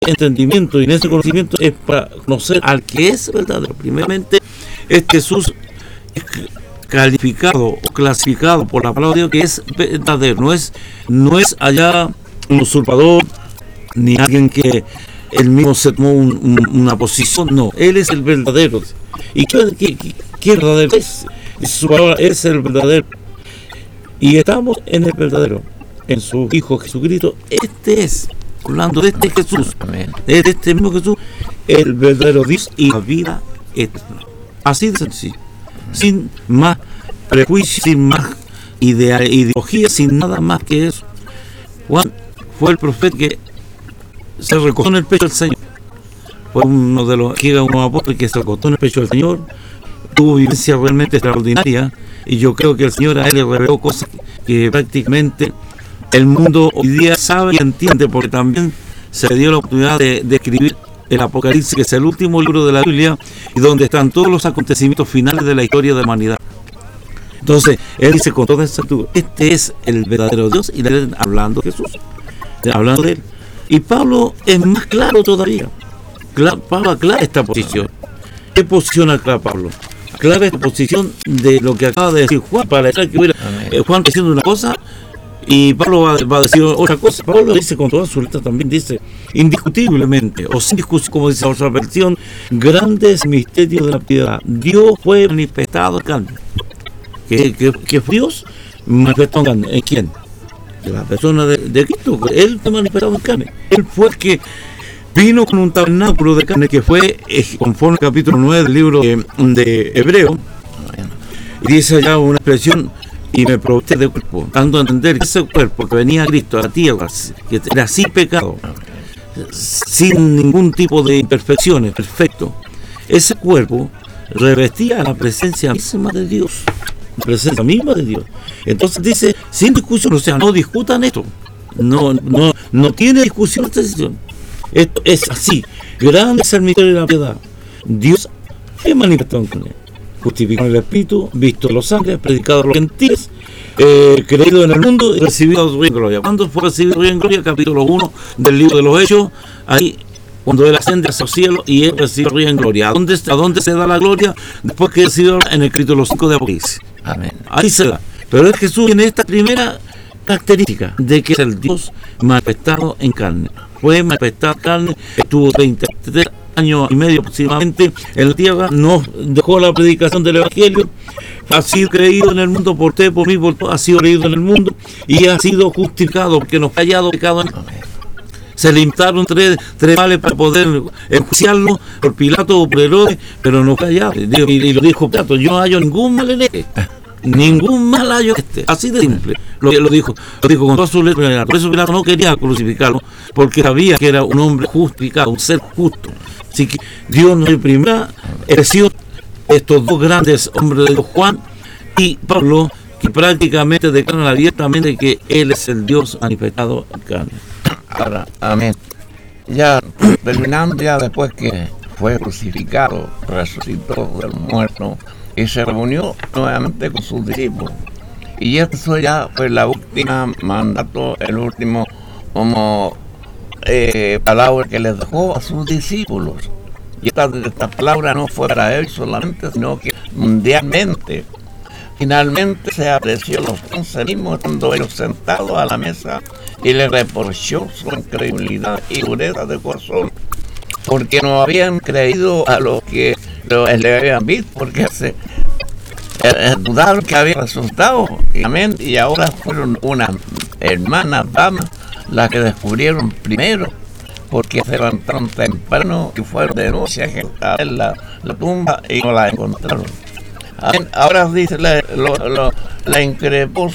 entendimiento y en ese conocimiento es para conocer al que es verdadero. Primeramente, este Jesús es calificado o clasificado por la palabra de Dios que es verdadero, no es allá un usurpador ni alguien que él mismo se tomó una posición, no, él es el verdadero. ¿Y qué verdadero es? Su palabra es el verdadero. Y estamos en el verdadero, en su Hijo Jesucristo. Este es, hablando de este Jesús, de este mismo Jesús, el verdadero Dios y la vida eterna. Así de sencillo, sin más prejuicios, sin más ideología, sin nada más que eso. Juan fue el profeta que se recostó en el pecho del Señor. Fue uno de los apóstoles que se recostó en el pecho del Señor. Tuvo vivencia realmente extraordinaria y yo creo que el Señor a él le reveló cosas que prácticamente el mundo hoy día sabe y entiende, porque también se le dio la oportunidad de escribir el Apocalipsis, que es el último libro de la Biblia y donde están todos los acontecimientos finales de la historia de la humanidad. Entonces él dice con toda exactitud, este es el verdadero Dios, y le hablando de Jesús, hablando de él. Y Pablo es más claro todavía. Pablo aclara esta posición. ¿Qué posición aclara Pablo? Aclara esta posición de lo que acaba de decir Juan, para que hubiera Juan diciendo una cosa y Pablo va a decir otra cosa. Pablo dice con toda su letra, también dice indiscutiblemente, o sin discusión, como dice la otra versión, grandes misterios de la piedad. Dios fue manifestado en carne. ¿Qué fue Dios manifestado en carne? ¿En quién? De la persona de Cristo. Él fue manifestado en carne. Él fue el que vino con un tabernáculo de carne, que fue conforme al capítulo 9 del libro de Hebreo. Y dice allá una expresión, y me proviste de cuerpo, dando a entender que ese cuerpo que venía a Cristo a la tierra, que era sin pecado, sin ningún tipo de imperfecciones, perfecto, ese cuerpo revestía la presencia misma de Dios, la presencia misma de Dios. Entonces dice, sin discusión, o sea, no discutan esto, no tiene discusión esta decisión. Esto es así. Grande es el misterio de la piedad. Dios es manifestado en él, justificado en el Espíritu, visto en los ángeles, predicado a los gentiles, creído en el mundo y recibido su en gloria. ¿Cuándo fue recibido en gloria? Capítulo 1 del libro de los Hechos. Ahí, cuando él asciende hacia el cielo y él recibe en gloria. ¿A dónde se da la gloria? Después que recibió en el capítulo 5 de Apocalipsis. Amén. Ahí se da. Pero es Jesús tiene esta primera característica de que es el Dios manifestado en carne. Fue manifestado en carne, estuvo 33 años y medio aproximadamente en la tierra, no dejó la predicación del Evangelio, ha sido creído en el mundo por usted, por mí, por todo, ha sido creído en el mundo y ha sido justificado porque no ha hallado pecado en él. Se le imitaron tres males para poder enjuiciarlo por Pilato o por Herodes, pero no fue hallado. Y lo dijo Pilato, yo no hallo ningún mal en él. Ningún mal hallo así de simple. Lo dijo con toda su letra. Por eso Pilato no quería crucificarlo, porque sabía que era un hombre justificado, un ser justo. Así que Dios nos primero eligió estos dos grandes hombres de Dios, Juan y Pablo, que prácticamente declaran abiertamente que Él es el Dios manifestado en carne. Ahora, amén. Ya terminando, ya después que fue crucificado, resucitó del muerto y se reunió nuevamente con sus discípulos. Y eso ya fue la última mandato, el último como palabra que les dejó a sus discípulos. Y esta palabra no fue para él solamente, sino que mundialmente. Finalmente se apreció los 11 mismos estando ellos sentados a la mesa y le reprochó su incredulidad y dureza de corazón, porque no habían creído a lo que le habían visto, porque se dudaron que había resucitado. Amén. Y ahora fueron unas hermanas damas las que descubrieron primero, porque se levantaron temprano y fueron de noche a ver la tumba y no la encontraron. Amén. Ahora dice la increpó